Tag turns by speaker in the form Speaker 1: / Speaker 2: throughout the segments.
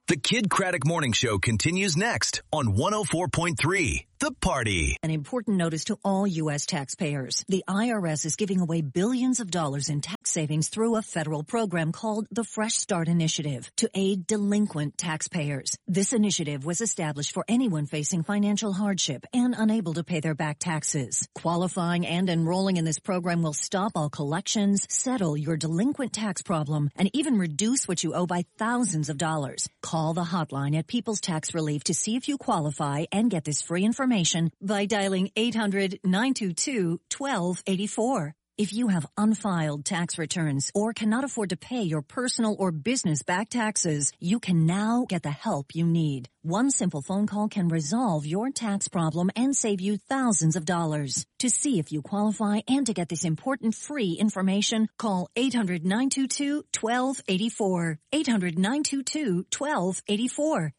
Speaker 1: The Kid Craddock Morning Show continues next on 104.3 The Party.
Speaker 2: An important notice to all U.S. taxpayers. The IRS is giving away billions of dollars in tax savings through a federal program called the Fresh Start Initiative to aid delinquent taxpayers. This initiative was established for anyone facing financial hardship and unable to pay their back taxes. Qualifying and enrolling in this program will stop all collections, settle your delinquent tax problem, and even reduce what you owe by thousands of dollars. Call the hotline at People's Tax Relief to see if you qualify and get this free information by dialing 800-922-1284. If you have unfiled tax returns or cannot afford to pay your personal or business back taxes, you can now get the help you need. One simple phone call can resolve your tax problem and save you thousands of dollars. To see if you qualify and to get this important free information, call 800-922-1284. 800-922-1284.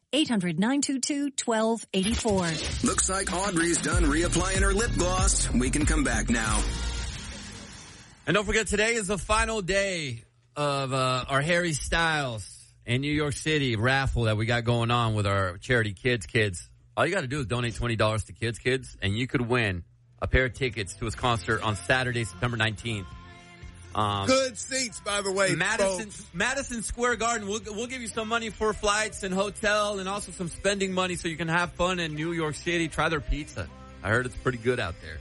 Speaker 2: 800-922-1284.
Speaker 1: Looks like Audrey's done reapplying her lip gloss. We can come back now.
Speaker 3: And don't forget, today is the final day of our Harry Styles in New York City raffle that we got going on with our charity Kids. All you got to do is donate $20 to Kids, and you could win a pair of tickets to his concert on Saturday, September 19th.
Speaker 4: Good seats, by the way.
Speaker 3: Madison Square Garden. We'll give you some money for flights and hotel and also some spending money so you can have fun in New York City. Try their pizza. I heard it's pretty good out there.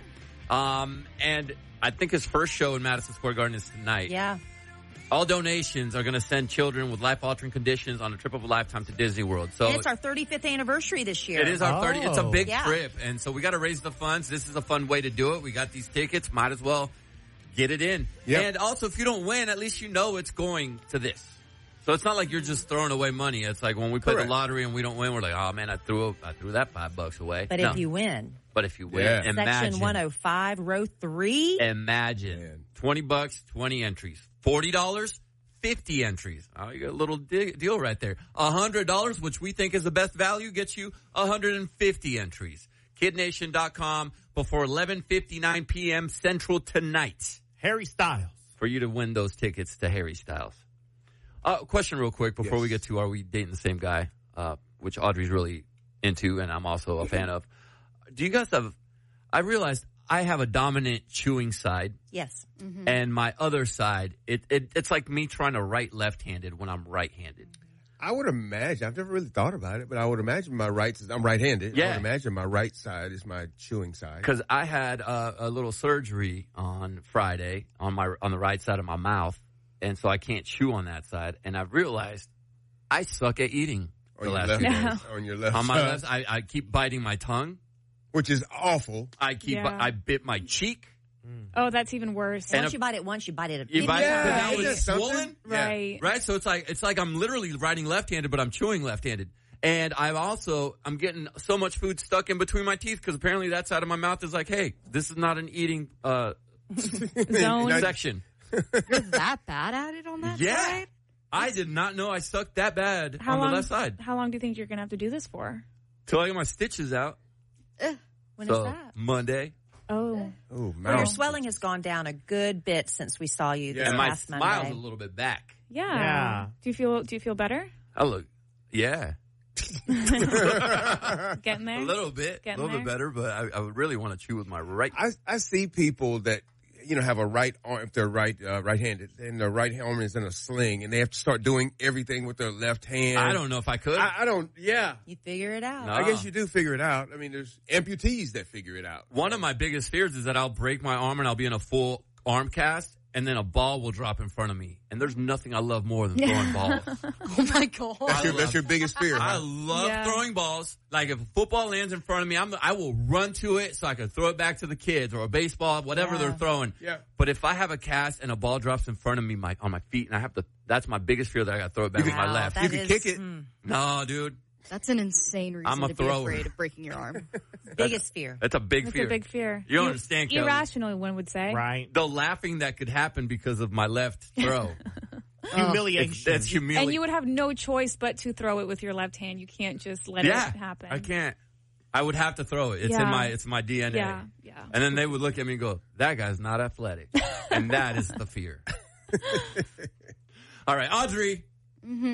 Speaker 3: And I think his first show in Madison Square Garden is tonight.
Speaker 5: Yeah.
Speaker 3: All donations are going to send children with life-altering conditions on a trip of a lifetime to Disney World. So
Speaker 5: and it's our 35th anniversary this year.
Speaker 3: It is our 30th. It's a big
Speaker 5: Yeah.
Speaker 3: trip. And so we got to raise the funds. This is a fun way to do it. We got these tickets. Might as well get it in.
Speaker 4: Yep.
Speaker 3: And also, if you don't win, at least you know it's going to this. So it's not like you're just throwing away money. It's like when we play the lottery and we don't win, we're like, oh man, I threw that $5 away.
Speaker 5: But
Speaker 3: No.
Speaker 5: if you win.
Speaker 3: But if you win,
Speaker 4: Yeah.
Speaker 3: imagine.
Speaker 5: Section 105, row 3.
Speaker 3: Imagine.
Speaker 4: Man.
Speaker 3: $20, 20 entries. $40, 50 entries. Oh, you got a little deal right there. $100, which we think is the best value, gets you 150 entries. KidNation.com before 11:59 p.m. Central tonight.
Speaker 6: Harry Styles.
Speaker 3: For you to win those tickets to Harry Styles. Question real quick before we get to Are We Dating the Same Guy? Which Audrey's really into and I'm also a fan of. Do you guys have, I realized I have a dominant chewing side.
Speaker 5: Yes. Mm-hmm.
Speaker 3: And my other side, it's like me trying to write left-handed when I'm right-handed.
Speaker 4: I would imagine, I've never really thought about it, but I would imagine I'm right-handed.
Speaker 3: Yeah.
Speaker 4: I would imagine my right side is my chewing side.
Speaker 3: Because I had a little surgery on Friday on the right side of my mouth, and so I can't chew on that side. And I've realized I suck at eating
Speaker 4: On
Speaker 3: the
Speaker 4: your
Speaker 3: last
Speaker 4: left
Speaker 3: few
Speaker 4: hand,
Speaker 3: days.
Speaker 4: on your left
Speaker 3: On my
Speaker 4: side.
Speaker 3: left, I keep biting my tongue.
Speaker 4: Which is awful.
Speaker 3: I bit my cheek.
Speaker 7: Oh, that's even worse.
Speaker 3: And
Speaker 5: Once you bite it once, you bite it.
Speaker 3: You bite it,
Speaker 4: Yeah,
Speaker 3: but now
Speaker 4: isn't
Speaker 3: it's
Speaker 4: that something?
Speaker 3: swollen.
Speaker 7: Right.
Speaker 3: Right? So it's like I'm literally writing left-handed, but I'm chewing left-handed. And I'm getting so much food stuck in between my teeth because apparently that side of my mouth is like, hey, this is not an eating
Speaker 7: Zone.
Speaker 3: section.
Speaker 8: You're that bad at it on that
Speaker 3: Yeah.
Speaker 8: side?
Speaker 3: I did not know I sucked that bad
Speaker 7: How
Speaker 3: on
Speaker 7: long,
Speaker 3: the left side.
Speaker 7: How long do you think you're going to have to do this for?
Speaker 3: Till I get my stitches out.
Speaker 5: When
Speaker 3: So
Speaker 5: is that?
Speaker 3: Monday.
Speaker 7: Oh.
Speaker 4: Oh,
Speaker 5: Well, your
Speaker 4: mouth.
Speaker 5: swelling has gone down a good bit since we saw you this
Speaker 3: And my
Speaker 5: past
Speaker 3: smile's
Speaker 5: Monday.
Speaker 3: a little bit back.
Speaker 7: Yeah.
Speaker 6: Yeah.
Speaker 7: Do you feel better?
Speaker 3: I look, yeah.
Speaker 7: Getting there?
Speaker 3: A little bit.
Speaker 7: Getting
Speaker 3: A little bit
Speaker 7: there?
Speaker 3: better, but I would really want to chew with my right.
Speaker 4: I see people that, have a right arm, if they're right-handed, and their right arm is in a sling, and they have to start doing everything with their left hand.
Speaker 3: I don't know if I could.
Speaker 4: I don't, yeah.
Speaker 5: You figure it out.
Speaker 3: No.
Speaker 4: I guess you do figure it out. I mean, there's amputees that figure it out.
Speaker 3: One of my biggest fears is that I'll break my arm and I'll be in a full arm cast and then a ball will drop in front of me. And there's nothing I love more than throwing balls.
Speaker 8: Oh my God.
Speaker 4: That's your biggest fear.
Speaker 3: I
Speaker 4: Huh?
Speaker 3: love throwing balls. Like if a football lands in front of me, I will run to it so I can throw it back to the kids or a baseball, whatever they're throwing.
Speaker 4: Yeah.
Speaker 3: But if I have a cast and a ball drops in front of me on my feet and that's my biggest fear that I got to throw it back with my left.
Speaker 5: that
Speaker 4: You can
Speaker 5: is-
Speaker 4: kick it.
Speaker 3: No, dude.
Speaker 8: That's an insane reason
Speaker 3: I'm a
Speaker 8: to be
Speaker 3: thrower.
Speaker 8: afraid of breaking your arm.
Speaker 5: Biggest fear.
Speaker 3: That's a big
Speaker 7: That's
Speaker 3: fear.
Speaker 7: a big fear.
Speaker 3: You don't understand, Kelly.
Speaker 7: Irrational, one would say.
Speaker 6: Right.
Speaker 3: The laughing that could happen because of my left throw.
Speaker 6: Humiliation.
Speaker 3: That's humiliating.
Speaker 7: And you would have no choice but to throw it with your left hand. You can't just let it happen.
Speaker 3: I can't. I would have to throw it. It's my DNA.
Speaker 7: Yeah.
Speaker 3: And then they would look at me and go, that guy's not athletic. And that is the fear. All right, Audrey.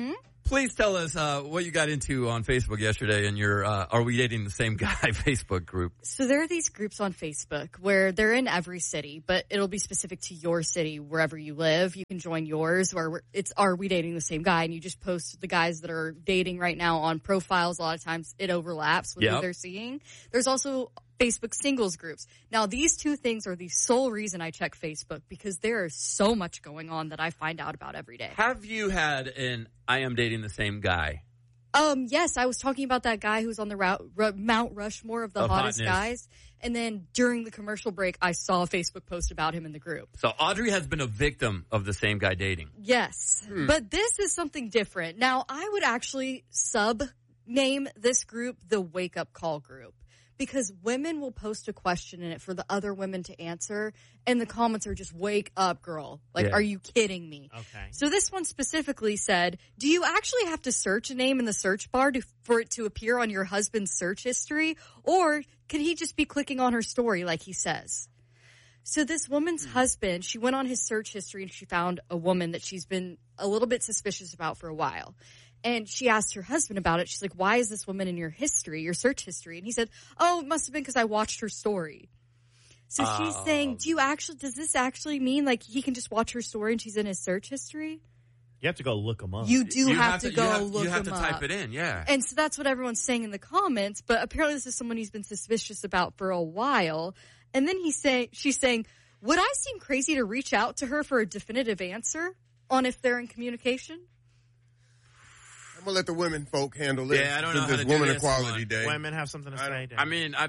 Speaker 3: Please tell us what you got into on Facebook yesterday in your Are We Dating the Same Guy Facebook group.
Speaker 8: So there are these groups on Facebook where they're in every city, but it'll be specific to your city, wherever you live. You can join yours where it's Are We Dating the Same Guy? And you just post the guys that are dating right now on profiles. A lot of times it overlaps with who they're seeing. There's also Facebook singles groups. Now, these two things are the sole reason I check Facebook because there is so much going on that I find out about every day.
Speaker 3: Have you had an I am dating the same guy?
Speaker 8: Yes, I was talking about that guy who's on the Mount Rushmore of the hottest guys. And then during the commercial break, I saw a Facebook post about him in the group.
Speaker 3: So Audrey has been a victim of the same guy dating.
Speaker 8: Yes. But this is something different. Now, I would actually sub-name this group the Wake Up Call group. Because women will post a question in it for the other women to answer, and the comments are just, wake up, girl. Like, are you kidding me?
Speaker 6: Okay.
Speaker 8: So this one specifically said, do you actually have to search a name in the search bar for it to appear on your husband's search history? Or can he just be clicking on her story like he says? So this woman's husband, she went on his search history and she found a woman that she's been a little bit suspicious about for a while. And she asked her husband about it. She's like, why is this woman in your history, your search history? And he said, oh, it must have been because I watched her story. So she's saying, does this actually mean like he can just watch her story and she's in his search history?
Speaker 6: You have to go look them up.
Speaker 8: You have to go look them up.
Speaker 3: You have to type it in, yeah.
Speaker 8: And so that's what everyone's saying in the comments. But apparently this is someone he's been suspicious about for a while. And then she's saying, would I seem crazy to reach out to her for a definitive answer on if they're in communication?
Speaker 4: I'm going to let the women folk handle it.
Speaker 3: Yeah, I don't know how to do
Speaker 4: Women
Speaker 3: this
Speaker 4: Equality
Speaker 3: one.
Speaker 4: Day.
Speaker 6: Women have something to say.
Speaker 3: I mean, I'm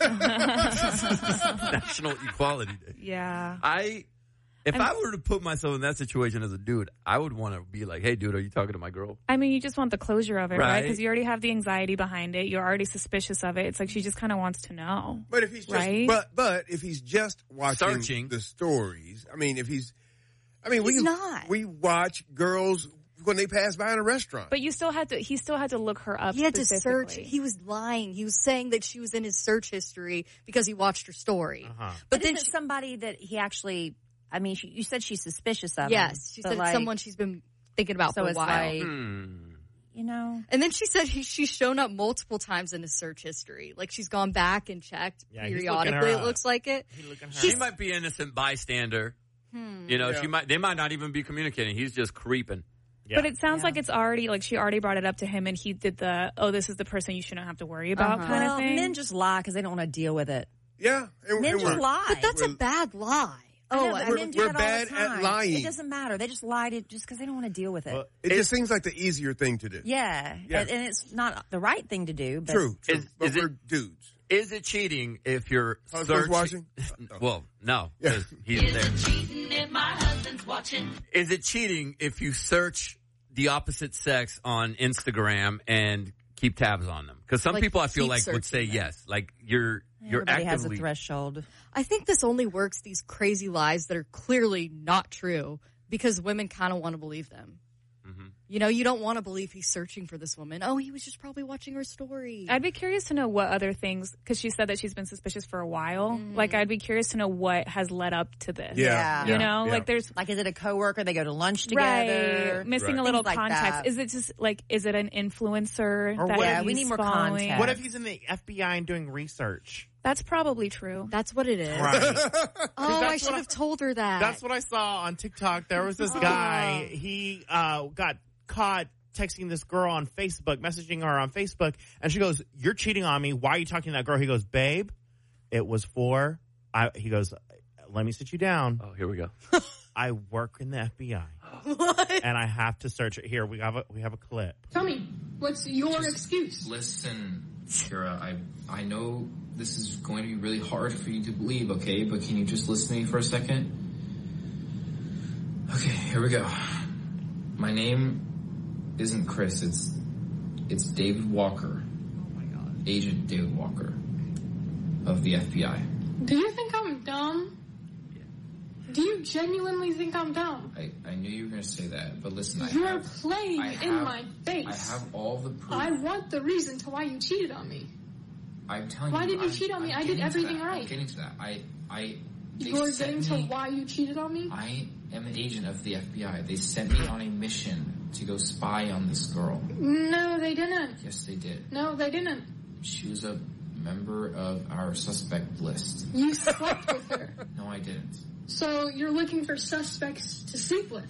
Speaker 3: National Equality Day.
Speaker 7: Yeah.
Speaker 3: If I were to put myself in that situation as a dude, I would want to be like, hey, dude, are you talking to my girl?
Speaker 7: I mean, you just want the closure of it, right?
Speaker 3: Right.
Speaker 7: Because you already have the anxiety behind it. You're already suspicious of it. It's like she just kind of wants to know.
Speaker 4: But if he's just,
Speaker 7: right?
Speaker 4: but if he's just watching
Speaker 3: Searching.
Speaker 4: the stories,
Speaker 8: He's not.
Speaker 4: we watch girls when they pass by in a restaurant.
Speaker 7: But he still had to look her up.
Speaker 8: He had to search.
Speaker 7: specifically.
Speaker 8: He was lying. He was saying that she was in his search history because he watched her story.
Speaker 5: But then somebody that he actually, I mean, you said she's suspicious of him.
Speaker 8: Yes, she said it's someone she's been thinking about for a while.
Speaker 5: You know.
Speaker 8: And then she said she's shown up multiple times in his search history. Like she's gone back and checked periodically. It looks like it.
Speaker 3: She might be innocent bystander. You know, they might not even be communicating. He's just creeping.
Speaker 6: Yeah.
Speaker 7: But it sounds like it's already, like she already brought it up to him and he did this is the person you shouldn't have to worry about kind of thing.
Speaker 5: Men just lie because they don't want to deal with it.
Speaker 4: Yeah.
Speaker 5: Men just lie.
Speaker 8: But that's a bad lie.
Speaker 5: Men do
Speaker 4: we're
Speaker 5: that all
Speaker 4: bad
Speaker 5: the time.
Speaker 4: at lying.
Speaker 5: It doesn't matter. They just lie just because they don't want to deal with it.
Speaker 6: Well,
Speaker 4: It just seems like the easier thing to do.
Speaker 5: Yeah. And it's not the right thing to do. But
Speaker 4: True. But
Speaker 3: Is
Speaker 4: we're
Speaker 3: it-
Speaker 4: dudes.
Speaker 3: Is it cheating if you're
Speaker 4: Husband's watching?
Speaker 3: Well, no, 'cause he's there. Is it cheating if you search the opposite sex on Instagram and keep tabs on them? Because some people I feel like would say yes. Like you're
Speaker 5: everybody has a
Speaker 3: actively
Speaker 5: threshold.
Speaker 8: I think this only works, these crazy lies that are clearly not true, because women kind of want to believe them. You know, you don't want to believe he's searching for this woman. Oh, he was just probably watching her story.
Speaker 7: I'd be curious to know what other things, because she said that she's been suspicious for a while. Like, I'd be curious to know what has led up to this.
Speaker 4: Yeah.
Speaker 7: You know, like there's
Speaker 5: Like, is it a coworker? They go to lunch together.
Speaker 7: right, missing
Speaker 4: Right.
Speaker 7: a little
Speaker 5: Things like
Speaker 7: context.
Speaker 5: that.
Speaker 7: Is it just like, is it an influencer?
Speaker 6: Or
Speaker 7: that
Speaker 6: what
Speaker 5: Yeah,
Speaker 7: he's
Speaker 5: we need more
Speaker 7: following?
Speaker 5: context.
Speaker 6: What if he's in the FBI and doing research?
Speaker 7: That's probably true.
Speaker 8: That's what it is.
Speaker 6: Right.
Speaker 8: Oh, I
Speaker 6: what
Speaker 8: should have told her that.
Speaker 6: That's what I saw on TikTok. There was this guy. He got caught texting this girl on Facebook, messaging her on Facebook, and she goes, "You're cheating on me. Why are you talking to that girl?" He goes, "Babe, it was for." He goes, "Let me sit you down.
Speaker 3: Oh, here we go.
Speaker 6: I work in the FBI,
Speaker 8: What?
Speaker 6: and I have to search it. Here we have a clip."
Speaker 9: Tell me, what's your excuse?
Speaker 10: Listen, Kira, I know this is going to be really hard for you to believe, okay? But can you just listen to me for a second? Okay, here we go. My name isn't Chris, it's David Walker. Oh my God. Agent David Walker of the FBI.
Speaker 9: Do you think I'm dumb?
Speaker 10: Yeah.
Speaker 9: Do you genuinely think I'm dumb?
Speaker 10: I knew you were going to say that, but listen,
Speaker 9: You're playing in my face.
Speaker 10: I have all the proof.
Speaker 9: I want the reason to why you cheated on me.
Speaker 10: I'm telling
Speaker 9: Why
Speaker 10: you.
Speaker 9: did you cheat on me? I did everything right.
Speaker 10: I'm getting to that.
Speaker 9: You're getting to why you cheated on me?
Speaker 10: I am an agent of the FBI. They sent me on a mission to go spy on this girl.
Speaker 9: No, they didn't.
Speaker 10: Yes, they did.
Speaker 9: No, they didn't.
Speaker 10: She was a member of our suspect list.
Speaker 9: You slept with her.
Speaker 10: No, I didn't.
Speaker 9: So you're looking for suspects to sleep with.